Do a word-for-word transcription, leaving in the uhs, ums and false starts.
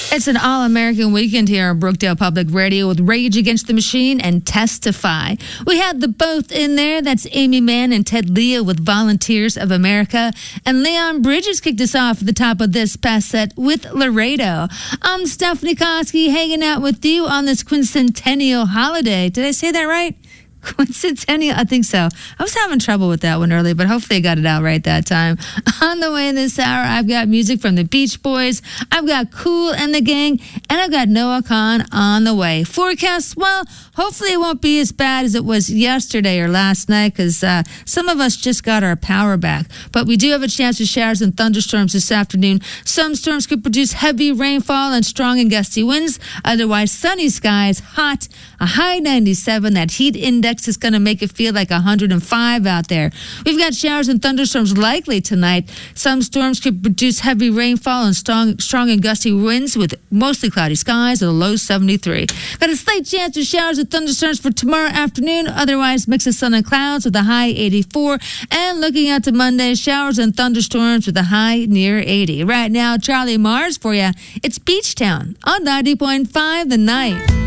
It's an all-American weekend here on Brookdale Public Radio with Rage Against the Machine and Testify. We had the both in there. That's Amy Mann and Ted Leo with Volunteers of America. And Leon Bridges kicked us off at the top of this past set with Laredo. I'm Stephanie Koski hanging out with you on this quincentennial holiday. Did I say that right? Quincentennial, I think so. I was having trouble with that one earlier, but hopefully I got it out right that time. On the way in this hour, I've got music from the Beach Boys, I've got Kool and the Gang, and I've got Noah Kahan on the way. Forecast, well, hopefully it won't be as bad as it was yesterday or last night, because uh, some of us just got our power back. But we do have a chance of showers and thunderstorms this afternoon. Some storms could produce heavy rainfall and strong and gusty winds. Otherwise, sunny skies, hot, a high ninety-seven. That heat index is going to make it feel like one hundred five out there. We've got showers and thunderstorms likely tonight. Some storms could produce heavy rainfall and strong, strong and gusty winds with mostly cloudy skies at a low seventy-three. Got a slight chance of showers and thunderstorms for tomorrow afternoon. Otherwise, mix of sun and clouds with a high eighty-four. And looking out to Monday, showers and thunderstorms with a high near eighty. Right now, Charlie Mars for you. It's Beach Town on ninety point five The Night.